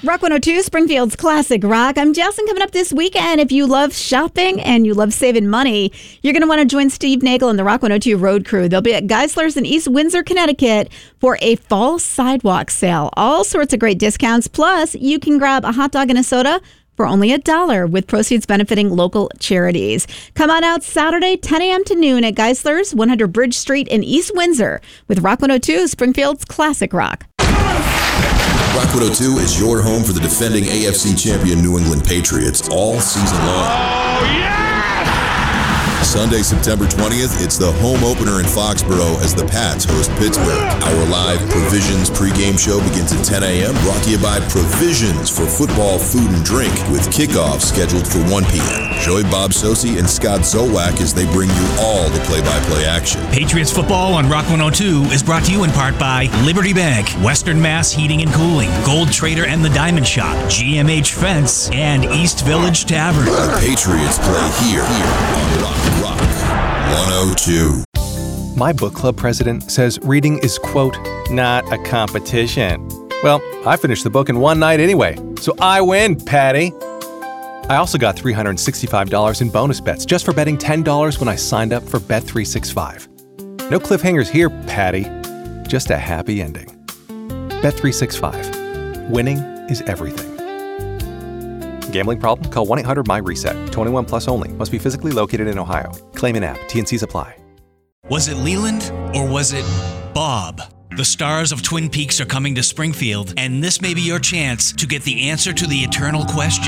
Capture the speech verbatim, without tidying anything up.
Rock one oh two, Springfield's Classic Rock. I'm Jess, and coming up this weekend, if you love shopping and you love saving money, you're going to want to join Steve Nagel and the Rock one oh two Road Crew. They'll be at Geisler's in East Windsor, Connecticut for a fall sidewalk sale. All sorts of great discounts. Plus, you can grab a hot dog and a soda for only a dollar, with proceeds benefiting local charities. Come on out Saturday, ten a.m. to noon at Geisler's, one hundred Bridge Street in East Windsor, with Rock one oh two, Springfield's Classic Rock. Rock one oh two is your home for the defending A F C champion New England Patriots all season long. Oh, yeah! Sunday, September twentieth, it's the home opener in Foxborough as the Pats host Pittsburgh. Our live Provisions pregame show begins at ten a.m. Brought to you by Provisions for football, food, and drink, with kickoff scheduled for one p.m. Join Bob Sosi and Scott Zolak as they bring you all the play-by-play action. Patriots football on Rock one oh two is brought to you in part by Liberty Bank, Western Mass Heating and Cooling, Gold Trader and the Diamond Shop, G M H Fence, and East Village Tavern. The Patriots play here, here on Rock Rock one oh two. My book club president says reading is, quote, not a competition. Well, I finished the book in one night anyway, so I win, Patty. I also got three hundred sixty-five dollars in bonus bets just for betting ten dollars when I signed up for Bet three sixty-five. No cliffhangers here, Patty. Just a happy ending. Bet three sixty-five. Winning is everything. Gambling problem? Call one eight hundred M Y reset. twenty-one plus only. Must be physically located in Ohio. Claim in app. T and C's apply. Was it Leland or was it Bob? The stars of Twin Peaks are coming to Springfield, and this may be your chance to get the answer to the eternal question.